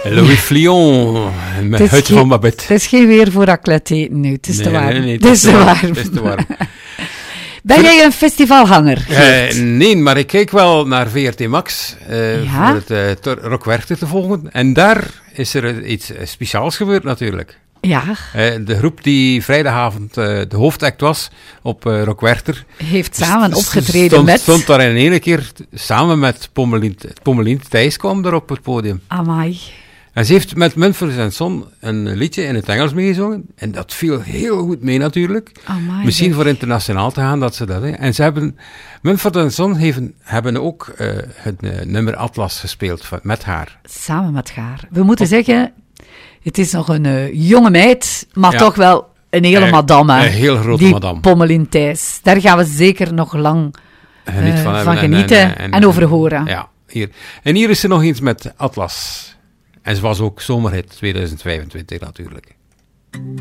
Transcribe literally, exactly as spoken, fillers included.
Louis Flion, met Huidje van Babette. Het is geen weer voor raclette eten nu, het is nee, te warm. Nee, nee, het is te warm. Het is te warm. Ben voor... jij een festivalhanger? Uh, nee, maar ik kijk wel naar V R T Max uh, ja? voor het uh, Rock Werchter te volgen. En daar is er iets speciaals gebeurd natuurlijk. Ja. Uh, de groep die vrijdagavond uh, de hoofdact was op uh, Rock Werchter... Heeft samen st- opgetreden stond, met... Stond daar in één keer samen met Pommelien, Pommelien Thijs kwam er op het podium. Amai. En ze heeft met Mumford en Son een liedje in het Engels meegezongen. En dat viel heel goed mee natuurlijk. Amai, Misschien zeg. voor internationaal te gaan dat ze dat... Hè. En ze hebben... Mumford en Son hebben, hebben ook uh, het uh, nummer Atlas gespeeld van, met haar. Samen met haar. We moeten op... zeggen... Het is nog een uh, jonge meid, maar ja. toch wel een hele uh, madame. Een heel grote die madame. Pommelien Thijs. Daar gaan we zeker nog lang uh, van, van genieten en, en, en, en over horen. Ja, hier. En hier is er nog eens met Atlas. En ze was ook zomerhit tweeduizend vijfentwintig natuurlijk.